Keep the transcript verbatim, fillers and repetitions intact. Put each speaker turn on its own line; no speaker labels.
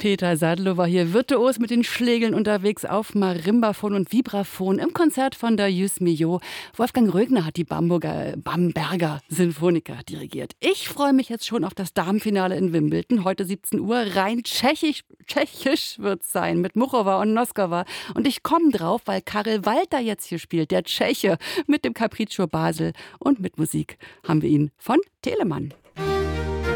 Peter Sadlo war hier virtuos mit den Schlägeln unterwegs auf Marimbaphon und Vibraphon im Konzert von Darius Milhaud. Wolfgang Rögner hat die Bamberger, Bamberger Sinfoniker dirigiert. Ich freue mich jetzt schon auf das Damenfinale in Wimbledon. Heute siebzehn Uhr. Rein tschechisch, tschechisch wird es sein mit Muchova und Noskova. Und ich komme drauf, weil Karel Walter jetzt hier spielt, der Tscheche, mit dem Capriccio Basel. Und mit Musik haben wir ihn von Telemann.